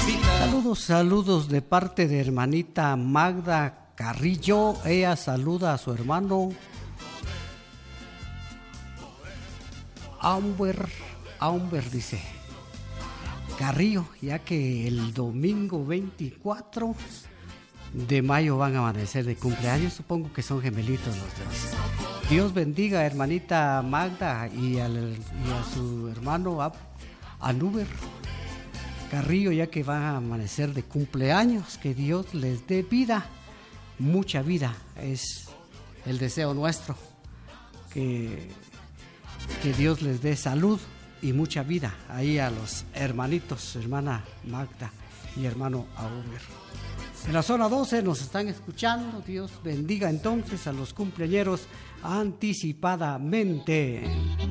Saludos de parte de hermanita Magda Carrillo. Ella saluda a su hermano Aumber dice Carrillo, ya que el domingo 24 de mayo van a amanecer de cumpleaños. Supongo que son gemelitos los dos. Dios bendiga a hermanita Magda y a su hermano Anuber Carrillo, ya que van a amanecer de cumpleaños. Que Dios les dé vida, mucha vida, es el deseo nuestro. Que Dios les dé salud y mucha vida ahí a los hermanitos, hermana Magda y hermano Auber. En la zona 12 nos están escuchando. Dios bendiga entonces a los cumpleañeros anticipadamente.